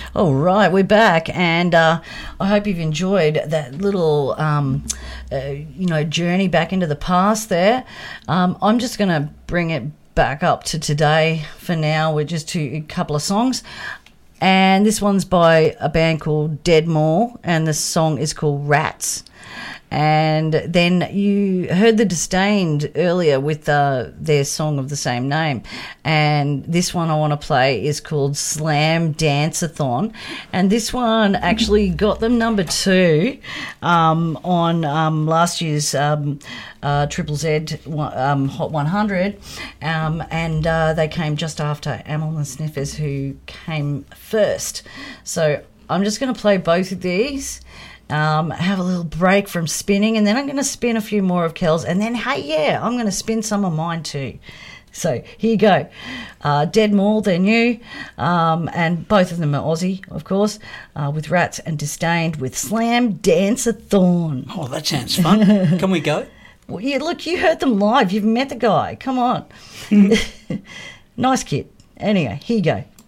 All right, we're back, and I hope you've enjoyed that little, journey back into the past there. I'm just going to bring it back up to today for now. We're just to a couple of songs, and this one's by a band called Dead Mall, and the song is called Rats. And then you heard the Disdained earlier with their song of the same name. And this one I want to play is called Slam Dance-a-thon. And this one actually got them number 2 on last year's Triple Z Hot 100. And they came just after Amyl and Sniffers, who came first. So I'm just going to play both of these. Have a little break from spinning, and then I'm going to spin a few more of Kel's, and then, hey, yeah, I'm going to spin some of mine too. So here you go. Dead Mall, they're new, and both of them are Aussie, of course, with Rats, and Disdained with Slam Dance-a-thon. Oh, that sounds fun. Can we go? Well, yeah, look, you heard them live. You've met the guy. Come on. Nice kid. Anyway, here you go.